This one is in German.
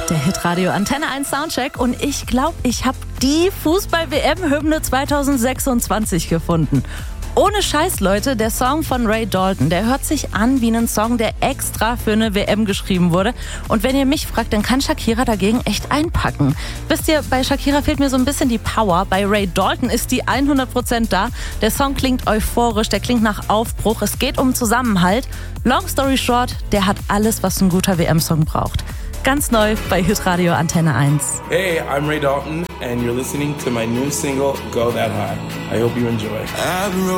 Der Hitradio Antenne 1 Soundcheck und ich glaube, ich habe die Fußball-WM-Hymne 2026 gefunden. Ohne Scheiß, Leute, der Song von Ray Dalton, der hört sich an wie ein Song, der extra für eine WM geschrieben wurde. Und wenn ihr mich fragt, dann kann Shakira dagegen echt einpacken. Wisst ihr, bei Shakira fehlt mir so ein bisschen die Power. Bei Ray Dalton ist die 100% da. Der Song klingt euphorisch, der klingt nach Aufbruch. Es geht um Zusammenhalt. Long story short, der hat alles, was ein guter WM-Song braucht. Ganz neu bei Hitradio Antenne 1. Hey, I'm Ray Dalton and you're listening to my new single, Go That High. I hope you enjoy.